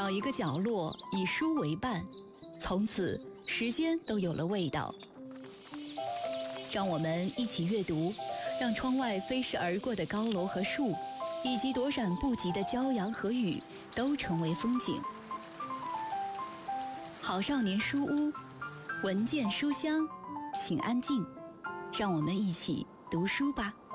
找一个角落，以书为伴，从此时间都有了味道。让我们一起阅读，让窗外飞逝而过的高楼和树，以及躲闪不及的骄阳和雨，都成为风景。好少年书屋，文件书香，请安静，让我们一起读书吧。